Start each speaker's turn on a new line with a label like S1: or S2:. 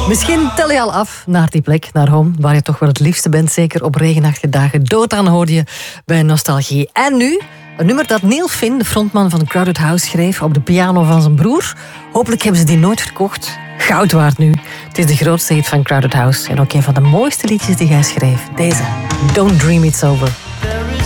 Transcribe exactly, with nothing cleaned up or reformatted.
S1: Misschien tel je al af naar die plek, naar home, waar je toch wel het liefste bent. Zeker op regenachtige dagen. Dood aan hoorde je bij Nostalgie. En nu, een nummer dat Neil Finn, de frontman van Crowded House, schreef op de piano van zijn broer. Hopelijk hebben ze die nooit verkocht. Goud waard nu. Het is de grootste hit van Crowded House. En ook een van de mooiste liedjes die hij schreef. Deze, Don't Dream It's Over.